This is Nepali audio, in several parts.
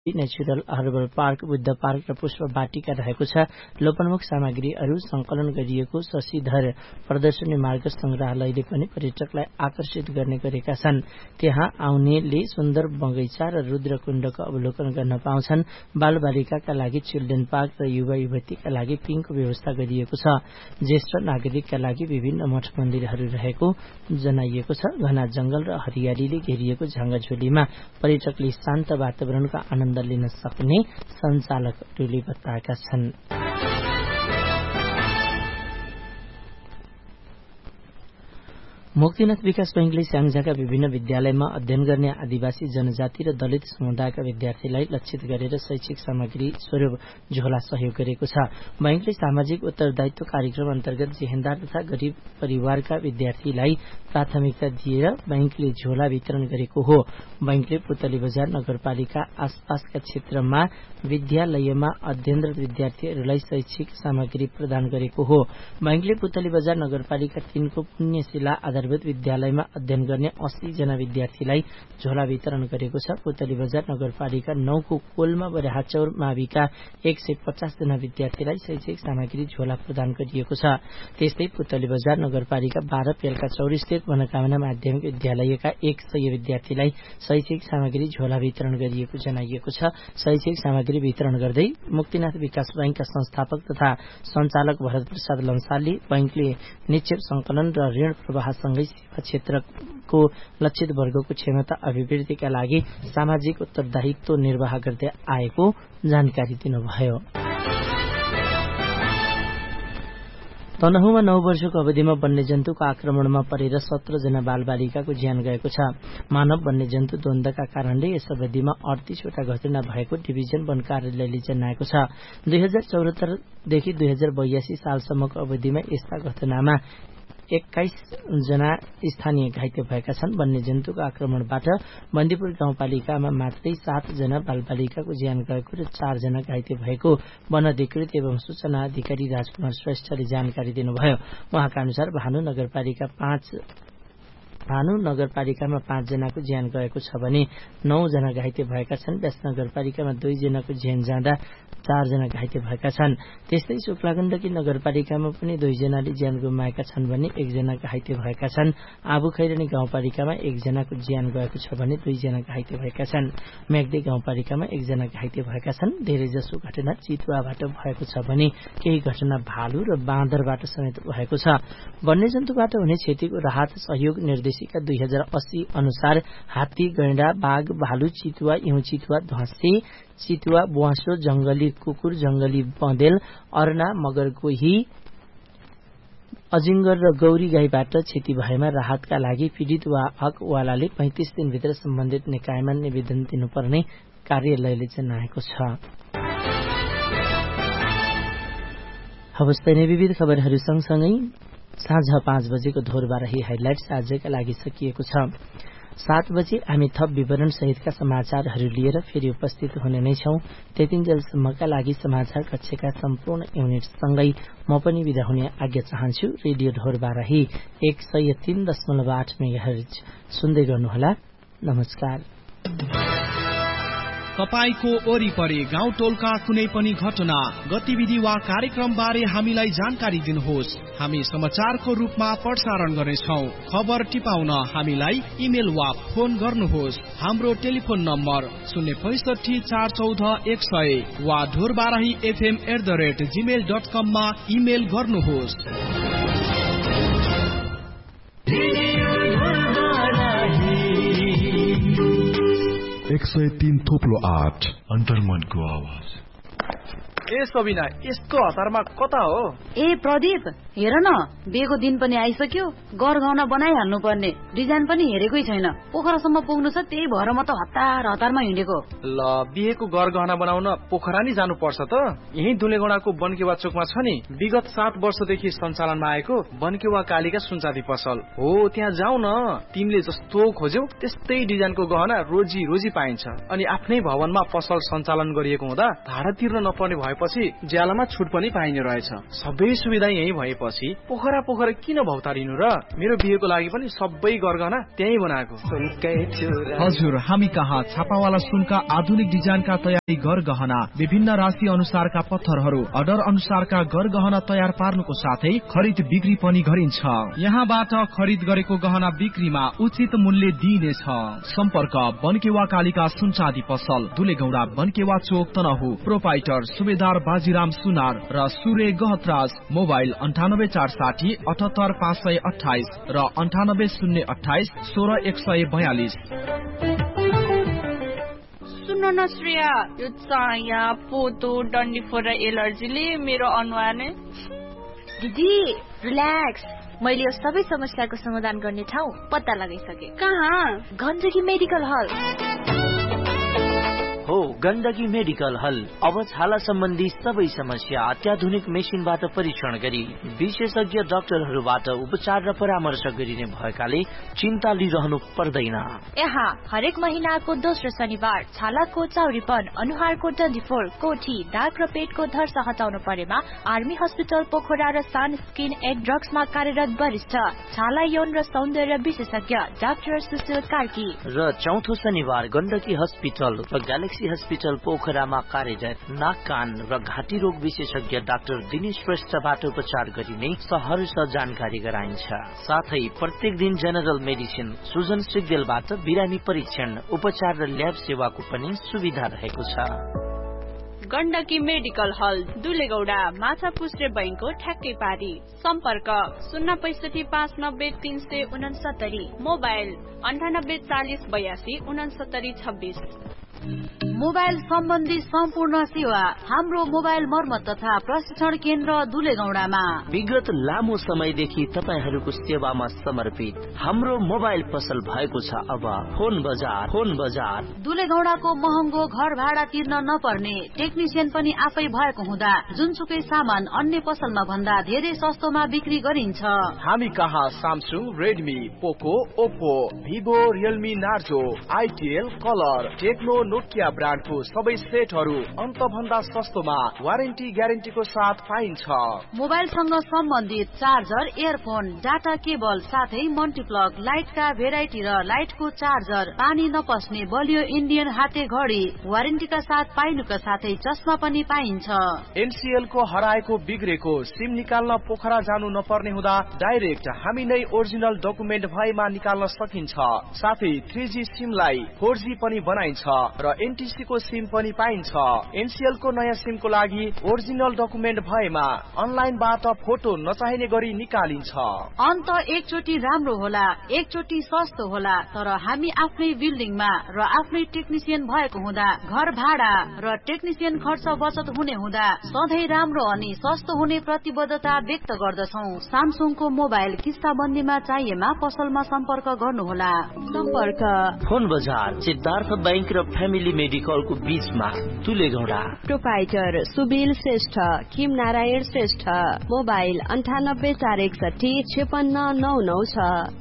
Natural herbal park, Buddha park र पुष्प वाटिका रहेको छ। लोपन्मुख सामग्रीहरू संकलन गरिएको शशिधर प्रदर्शनी मार्ग संग्रहालयले पनि पर्यटकलाई आकर्षित गर्ने गरेका छन्। त्यहाँ आउनेले सुन्दर बगैँचा र रुद्रकुण्डको अवलोकन गर्न पाउँछन्। बालबालिकाका लागि चिल्ड्रेन पार्क र युवा युवतीका लागि पिङको व्यवस्था गरिएको छ। ज्येष्ठ नागरिकका लागि विभिन्न मठ मन्दिरहरू रहेको जनाइएको छ। घना जंगल र हरियालीले घेरिएको झाँगाझोलीमा पर्यटकले शान्त वातावरणको आनन्द लिन सक्ने सञ्चालकहरूले बताएका छन्। मुक्तिनाथ विकास बैंकले स्याङ्जाका विभिन्न विद्यालयमा अध्ययन गर्ने आदिवासी जनजाति र दलित समुदायका विद्यार्थीलाई लक्षित गरेर शैक्षिक सामग्री स्वरूप झोला सहयोग गरेको छ। बैंकले सामाजिक उत्तरदायित्व कार्यक्रम अन्तर्गत जेहेन्दार तथा गरीब परिवारका विद्यार्थीलाई प्राथमिकता दिएर बैंकले झोला वितरण गरेको हो। बैंकले पुतली बजार नगरपालिका आसपासका क्षेत्रमा विद्यालयमा अध्ययनरत विद्यार्थीहरूलाई शैक्षिक सामग्री प्रदान गरेको हो। बैंकले पुतली बजार नगरपालिका 3 को पुण्यशिला आधारभूत विद्यालयमा अध्ययन गर्ने 80 जना विद्यार्थीलाई झोला वितरण गरेको छ। पुतली बजार नगरपालिका 9 को कोलमा बराहाचौर माविका 150 जना विद्यार्थीलाई शैक्षिक सामग्री झोला प्रदान गरिएको छ। त्यस्तै पुतली बजार नगरपालिका 12 पेल्का चौर स्थित मनोकामना माध्यमिक विद्यालयका 100 विद्यार्थीलाई शैक्षिक सामग्री झोला वितरण गरिएको जनाइएको छ। शैक्षिक सामग्री वितरण गर्दै मुक्तिनाथ विकास बैंकका संस्थापक तथा सञ्चालक भरत प्रसाद लम्सालले बैंकले निक्षेप संकलन र ऋण प्रवाहसँगै सेवा क्षेत्रको लक्षित वर्गको क्षमता अभिवृद्धिका लागि सामाजिक उत्तरदायित्व निर्वाह गर्दै आएको जानकारी दिनुभयो। तनहुमा 9 वर्षको अवधिमा वन्यजन्तुको आक्रमणमा परेर 17 जना बालबालिकाको ज्यान गएको छ। मानव वन्यजन्तु द्वन्द्वका कारणले यस अवधिमा 38 वटा घटना भएको डिभिजन वन कार्यालयले जनाएको छ। 2074 देखि 2082 सालसम्मको अवधिमा यस्ता घटनामा 21 जना स्थानीय घाइते भएका छन्। वन्यजन्तुको आक्रमणबाट बन्दीपुर गाउँपालिकामा मात्रै 7 जना बालबालिकाको ज्यान गएको र 4 जना घाइते भएको वन अधिकृत एवं सूचना अधिकारी राजकुमार श्रेष्ठले जानकारी दिनुभयो। उहाँका अनुसार भानु नगरपालिकामा 5 जनाको ज्यान गएको छ भने 9 जना घाइते भएका छन्। व्यास नगरपालिकामा 2 जनाको ज्यान जाँदा 4 जना घाइते भएका छन्। त्यस्तै शुक्लागण्डकी नगरपालिकामा पनि 2 जनाले ज्यान गुमाएका छन् भने 1 जना घाइते भएका छन्। आबु खैरनी गाउँपालिकामा 1 जनाको ज्यान गएको छ भने 2 जना घाइते भएका छन्। मेघदी गाउँपालिकामा 1 जना घाइते भएका छन्। धेरै जसो घटना चितुवाबाट भएको छ भने केही घटना भालु र बाँदरबाट समेत भएको छ। वन्यजन्तुबाट हुने क्षतिको राहत सहयोग निर्देशिका 2080 अनुसार हात्ती, गैंडा, बाघ, भालु, चितुवा, इउ चितुवा, ध्वाँसे चितुवा, बुवासो, जंगली कुकुर, जंगली बँदेल, अर्ना, मगरकोही, अजिंगर र गौरी गाईबाट क्षति भएमा राहतका लागि पीड़ित वा हकवालाले 35 दिनभित्र सम्बन्धित निकायमा निवेदन दिनुपर्ने कार्यालयले जनाएको छ। अवस्था नै विविध खबरहरू सँगसँगै साँझ 5 बजेको धोरबाराही हाइलाइट्स आजका लागि सकिएको छ। 7 बजे हामी थप विवरण सहितका समाचारहरू लिएर फेरि उपस्थित हुने नै छौं। त्यतिन्जेलसम्मका लागि समाचार कक्षका सम्पूर्ण युनिटसँगै म पनि बिदा हुने आज्ञा चाहन्छु। रेडियो धोरबाराही 103.8 मेगाहर्ज सुन्दै गर्नुहोला। नमस्कार। तपाईको वरिपरि गाउँ टोलका कुनै पनि घटना, गतिविधि वा कार्यक्रम बारे हामीलाई जानकारी दिनुहोस्। हामी समाचारको रूपमा प्रसारण गर्नेछौं। खबर टिपाउन हामीलाई इमेल वा फोन गर्नुहोस्। हाम्रो टेलिफोन नम्बर 065 414 100 वा dhorbarahifm@gmail.com मा इमेल गर्नुहोस्। 103.8 अन्तर्मनको आवाज। ए सबिना, यस्तो हतारमा कता हो? ए प्रदीप, हेर न, बिहेको दिन पनि आइसक्यो। गरगहना बनाइहाल्नु पर्ने। डिजाइन पनि हेरेकै छैन। पोखरासम्म पुग्नु छ, त्यही भएर म त हतारमा हिँडेको। ल, बिहेको गरगहना बनाउन पोखरा नि जानु पर्छ त? यही दुलेगौडाको बनकेवा चोकमा छ नि, विगत 7 वर्षदेखि सञ्चालनमा आएको बनकेवा कालिका सुनचाँदी पसल हो। त्यहाँ जाऊ न। तिमीले जस्तो खोज्यौ त्यस्तै डिजाइनको गहना रोजी पाइन्छ। अनि आफ्नै भवनमा पसल सञ्चालन गरिएको हुँदा भाडा तिर्न नपर्ने भए भएपछि ज्यालामा छुट पनि पाइने रहेछ। सबै सुविधा यही भएपछि पोखरा किन भौतारिनु र? मेरो बिहेको लागि पनि सबै गरगहना त्यही बनाएको। हजुर, हामी कहाँ छापावाला सुनका आधुनिक डिजाइनका तयारी गरगहना, विभिन्न राशि अनुसारका पत्थरहरू, अर्डर अनुसारका गरगहना तयार पार्नुको साथै खरिद बिक्री पनि गरिन्छ। यहाँबाट खरिद गरेको गहना बिक्रीमा उचित मूल्य दिइनेछ। सम्पर्क बनकेवा कालिका सुनचाँदी पसल, दुलेगौडा, बनकेवा चोक, तनहु। प्रोपाइटर सुबेदार बाजीराम सुनार र सूर्य गहतराज। मोबाइल 9846 78 528 र 98 028 16 142। सुन न श्रेया, यो चाया पोतो डन्डीफोर र एलर्जीले मेरो अनुहार नै। दिदी रिल्याक्स, मैले यो सबै समस्याको समाधान गर्ने ठाउँ पत्ता लगाइसके। कहाँ? गण्डकी मेडिकल हल हो। गण्डकी मेडिकल हल अब छाला सम्बन्धी सबै समस्या अत्याधुनिक मेसिनबाट परीक्षण गरी विशेषज्ञ डाक्टरहरूबाट उपचार र परामर्श गरिने भएकाले चिन्ता लिइरहनु पर्दैन। यहाँ हरेक महिनाको दोस्रो शनिबार छालाको चाउरीपन, अनुहारको डन्डीफोर, कोठी, दाग र पेटको धर्स हटाउनु परेमा आर्मी हस्पिटल पोखरा र सान स्किन एन्ड ड्रग्समा कार्यरत वरिष्ठ छाला यौन र सौन्दर्य विशेषज्ञ डाक्टर सुशील कार्की र चौथो शनिबार गण्डकी हस्पिटल र ग्यालेक्सी हस्पिटल पोखरामा कार्यरत नाक, कान र घाँटी रोग विशेषज्ञ डाक्टर दिनेश श्रेष्ठबाट उपचार गरिने सहर्ष जानकारी गराइन्छ। साथै प्रत्येक दिन जेनरल मेडिसिन सुजन सिग्देलबाट बिरामी परीक्षण, उपचार र ल्याब सेवाको पनि सुविधा रहेको छ। गण्डकी मेडिकल हल, दुलेगौडा, माछापुश्रे बैंकको ठ्याक्कै पारी। सम्पर्क 065 590 369, मोबाइल 98 40 82 69 26। मोबाइल सम्बन्धी सम्पूर्ण सेवा हाम्रो मोबाइल मर्मत तथा प्रशिक्षण केन्द्र दुलेगौडामा। विगत लामो समयदेखि तपाईहरूको सेवामा समर्पित हाम्रो मोबाइल पसल भएको छ। अब फोन बजार दुलेगौडाको महँगो घर भाडा तिर्न नपर्ने, टेक्निसियन पनि आफै भएको हुँदा जुनसुकै सामान अन्य पसलमा भन्दा धेरै सस्तोमा बिक्री गरिन्छ। हामी कहाँ सामसुङ, रेडमी, पोको, Oppo, Vivo, Realme, Narzo, Itel, colour, Tecno, Nokia ब्रान्डको सबै सेटहरू अन्त भन्दा सस्तोमा वारेन्टी ग्यारेन्टीको साथ पाइन्छ। मोबाइलसँग सम्बन्धित चार्जर, इयरफोन, डाटा केबल साथै मल्टिप्लग, लाइटका भेराइटी र लाइटको चार्जर, पानी नपस्ने बलियो इन्डियन हाते घडी वारेन्टीका साथ पाइनुका साथै चस्मा पनि पाइन्छ। एनसीएल को हराएको बिग्रेको सिम निकाल्न पोखरा जानु नपर्ने हुँदा डाइरेक्ट हामी नै ओरिजिनल डकुमेन्ट भएमा निकाल्न सकिन्छ। साथै 3G सिमलाई 4G पनि बनाइन्छ र एनटीसी को सिम पनि पाइन्छ। एनसीएल को नयाँ सिम को लागि ओरिजिनल डकुमेन्ट भएमा अनलाइनबाट फोटो नचाहिने गरी निकालिन्छ। अन्त एकचोटि राम्रो होला, एकचोटि सस्तो होला, तर हामी आफ्नै बिल्डिङमा र आफ्नै टेक्निसियन भएको हुँदा घर भाडा र टेक्निसियन खर्च बचत हुने हुँदा सधैँ राम्रो अनि सस्तो हुने प्रतिबद्धता व्यक्त गर्दछौ। सामसुङको मोबाइल किस्ताबन्दीमा चाहिएमा पसलमा सम्पर्क गर्नुहोला। सम्पर्क फोन बजार, सिद्धार्थ बैंक र फ्यामिली मेडिकलको बीचमा, दुलेगौडा। प्रोपाइटर सुबिल श्रेष्ठ, किम नारायण श्रेष्ठ, मोबाइल 98 461 56 99 छ।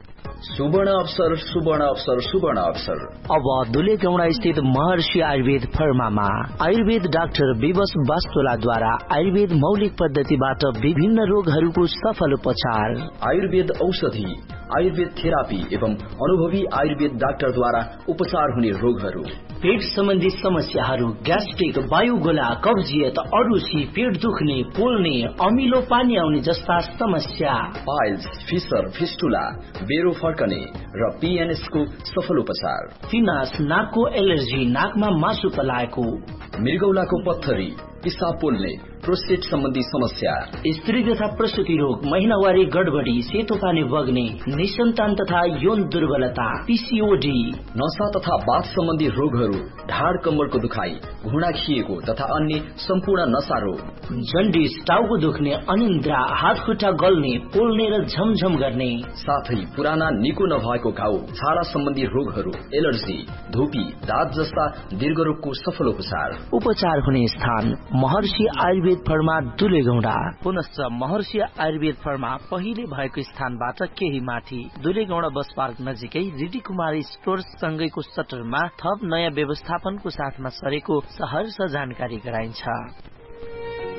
सुवर्ण अवसर, सुवर्ण अवसर, सुवर्ण अवसर। अब दुलेगौडा स्थित महर्षि आयुर्वेद फर्मामा आयुर्वेद डाक्टर विवश वास्तोलाद्वारा आयुर्वेद मौलिक पद्धतिबाट विभिन्न रोगहरूको सफल उपचार, आयुर्वेद औषधि, आयुर्वेद थेरापी एवं अनुभवी आयुर्वेद डाक्टरद्वारा उपचार हुने रोगहरू, पेट सम्बन्धी समस्याहरू, ग्यास्ट्रिक, वायुगोला, कब्जियत, अरुसी, पेट दुख्ने, पोल्ने, अमिलो पानी आउने जस्ता समस्या, पाइल्स, फिसर, फिस्टुला, बेरो फर्कने र पीएनएस को सफल उपचार, फिनास, नाकको एलर्जी, नाकमा मासु पलाएको, मृगौलाको पत्थरी, पिसाब पोल्ने, प्रोस्टेट सम्बन्धी समस्या, स्त्री तथा प्रसूति रोग, महिनावारी गडबडी, सेतो पानी बग्ने, निसन्तान तथा यौन दुर्बलता, पीसीओडी, नसा तथा बाथ सम्बन्धी रोगहरू, ढाड कम्मरको दुखाइ, घुँडा खिएको तथा अन्य सम्पूर्ण नसा रोग, जन्डिस, टाउको दुख्ने, अनिन्द्रा, हात खुट्टा गल्ने, पोल्ने र झमझम गर्ने, साथै पुराना निको नभएको घाउ, छाला सम्बन्धी रोगहरू, एलर्जी, धुपी, दाँत जस्ता दीर्घरोगको सफल उपचार हुने स्थान महर्षि आयुर्वेद फर्मा दुलेगौडा। पुनश्च महर्षि आयुर्वेद फर्मा पहिले भएको स्थानबाट केही माथि दुलेगौडा बस पार्क नजिकै रिडी कुमारी स्टोर्स सँगैको सटरमा थप नयाँ व्यवस्थापनको साथमा सरेको सहर्ष जानकारी गराइन्छ।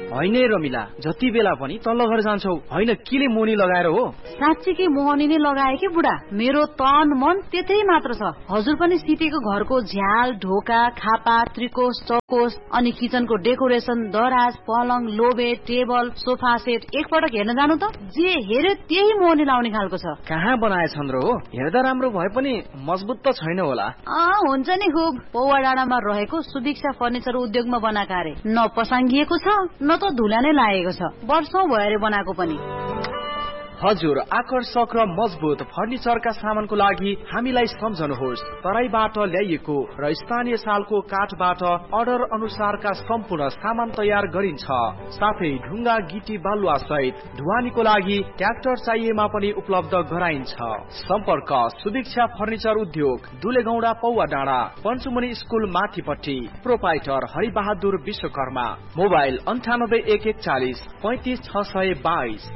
होइन रमिला, जति बेला पनि तल्लो घर जान्छौ, होइन केले मोनी लगाएर हो? साँच्चीकै मोहनी नै लगाए कि बुढा, मेरो तन मन त्यतै मात्र छ। हजुर पनि सितेको घरको झ्याल, ढोका, खापा, त्रिकोश, चौकोश अनि किचनको डेकोरेसन, दराज, पलङ, लोबे, टेबल, सोफा सेट एकपटक हेर्न जानु त, जे हेरे त्यही मोहनी लाउने खालको छ। कहाँ बनाएछन् र हो? हेर्दा राम्रो भए पनि मजबुत त छैन होला। हुन्छ नि खुब। पौवा डाँडामा रहेको सुदीक्षा फर्निचर उद्योगमा बनाएका अरे, न पसाङ्गिएको छ न त धुला नै लागेको छ, वर्षौं भयो अरे बनाएको पनि। हजुर, आकर्षक र मजबुत फर्निचरका सामानको लागि हामीलाई सम्झनुहोस्। तराईबाट ल्याइएको र स्थानीय सालको काठबाट अर्डर अनुसारका सम्पूर्ण सामान तयार गरिन्छ। साथै ढुङ्गा, गिटी, बालुवा सहित ढुवानीको लागि ट्र्याक्टर चाहिएमा पनि उपलब्ध गराइन्छ। सम्पर्क सुदीक्षा फर्निचर उद्योग, दुलेगौडा, पौवा डाँडा, पञ्चमुनि स्कुल माथिपट्टि। प्रोपाइटर हरिबहादुर विश्वकर्मा। मोबाइल 98 141 35 622।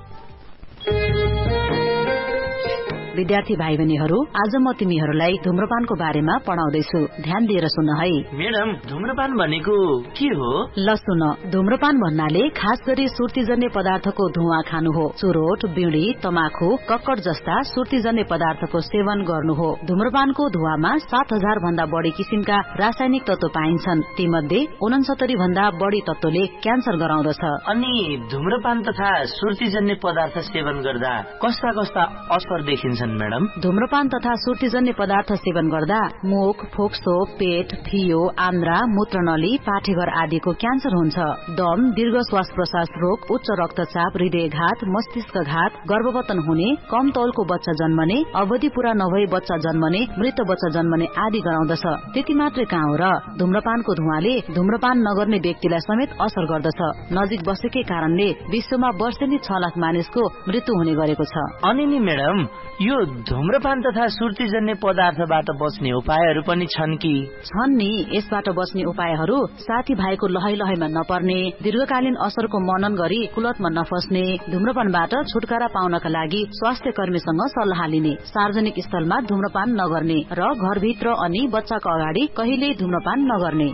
विद्यार्थी भाइ बहिनीहरू, आज म तिमीहरूलाई धूम्रपानको बारेमा पढाउँदैछु, ध्यान दिएर सुन है। मैडम, धूम्रपान भनेको के हो? ल सुन, धूम्रपान भन्नाले खास गरी सुर्तीजन्य पदार्थको धुवा खानु हो। चुरोट, बीडी, तमाखु, कक्कड जस्ता सुर्तीजन्य पदार्थको सेवन गर्नु हो। धूम्रपानको धुवामा 7000 भन्दा बढी किसिमका रासायनिक तत्व पाइन्छन्। तीमध्ये 69 भन्दा बढी तत्वले क्यान्सर गराउँदछ। अनि धूम्रपान तथा सुर्तीजन्य पदार्थ सेवन गर्दा कस्ता कस्ता असर देखिन्छ मैडम? धूम्रपान तथा सुर्तीजन्य पदार्थ सेवन गर्दा मुख, फोक्सो, पेट, फियो, आन्द्रा, मूत्रनली, पाठेघर आदिको क्यान्सर हुन्छ। दम, दीर्घ श्वास प्रश्वास रोग, उच्च रक्तचाप, हृदयघात, मस्तिष्कघात, गर्भवतन हुने, कम तौलको बच्चा जन्मने, अवधि पूरा नभई बच्चा जन्मने, मृत बच्चा जन्मने आदि गराउँदछ। त्यति मात्रै कहाँ हो र, धूम्रपानको धुवाले धूम्रपान नगर्ने व्यक्तिलाई समेत असर गर्दछ। नजिक बसेकै कारणले विश्वमा वर्षेनी 6 लाख मानिसको मृत्यु हुने गरेको छ। अनि नि मैडम, यो धूम्रपान तथा सुर्तीजन्य पदार्थबाट बच्ने उपायहरू पनि छन् कि? छन् नि। यसबाट बच्ने उपायहरू साथी भाइको लहै लहैमा नपर्ने, दीर्घकालीन असरको मनन गरी कुलतमा नफस्ने, धूम्रपानबाट छुटकारा पाउनका लागि स्वास्थ्य कर्मीसँग सल्लाह लिने, सार्वजनिक स्थलमा धूम्रपान नगर्ने र घरभित्र अनि बच्चाको अगाडि कहिल्यै धूम्रपान नगर्ने।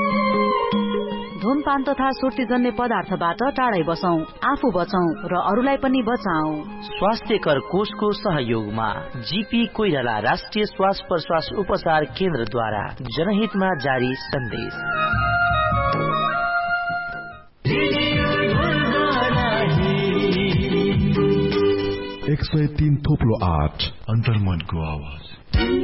धूमपान तथा सुर्तीजन्य पदार्थबाट टाढै बसौं, आफू बचौं र अरूलाई पनि बचाऊ। स्वास्थ्यकर कोषको सहयोगमा जीपी कोइराला राष्ट्रिय श्वास प्रश्वास उपचार केन्द्रद्वारा जनहितमा जारी सन्देश। 103.8 अन्तर्मनको आवाज।